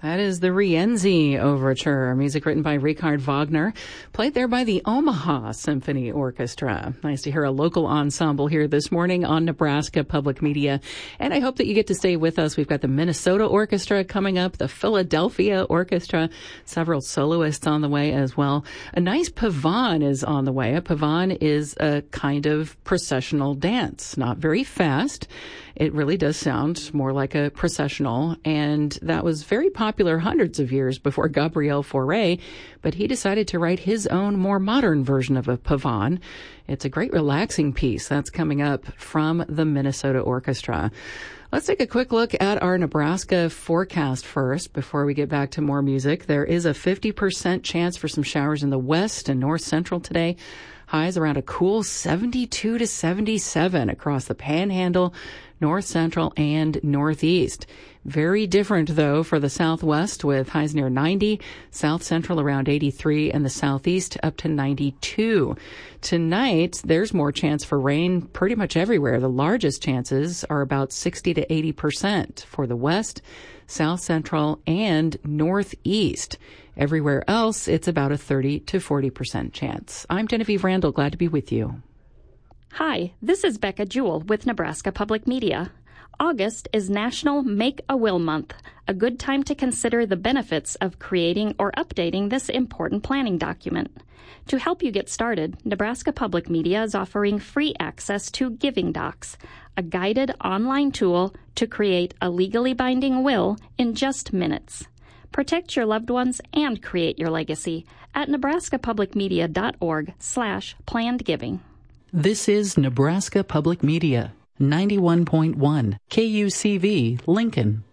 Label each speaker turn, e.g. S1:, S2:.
S1: That is the Rienzi Overture, music written by Richard Wagner, played there by the Omaha Symphony Orchestra. Nice to hear a local ensemble here this morning on Nebraska Public Media. And I hope that you get to stay with us. We've got the Minnesota Orchestra coming up, the Philadelphia Orchestra, several soloists on the way as well. A nice pavane is on the way. A pavane is a kind of processional dance, not very fast. It really does sound more like a processional, and that was very popular hundreds of years before Gabriel Fauré, but he decided to write his own more modern version of a pavane. It's a great relaxing piece that's coming up from the Minnesota Orchestra. Let's take a quick look at our Nebraska forecast first before we get back to more music. There is a 50% chance for some showers in the west and north central today. Highs around a cool 72 to 77 across the Panhandle, north central, and northeast. Very different, though, for the southwest with highs near 90, south central around 83, and the southeast up to 92. Tonight, there's more chance for rain pretty much everywhere. The largest chances are about 60 to 80% for the west, south central, and northeast. Everywhere else, it's about a 30 to 40% chance. I'm Genevieve Randall, glad to be with you.
S2: Hi, this is Becca Jewell with Nebraska Public Media. August is National Make a Will Month, a good time to consider the benefits of creating or updating this important planning document. To help you get started, Nebraska Public Media is offering free access to Giving Docs, a guided online tool to create a legally binding will in just minutes. Protect your loved ones and create your legacy at nebraskapublicmedia.org/plannedgiving.
S1: This is Nebraska Public Media, 91.1 KUCV, Lincoln.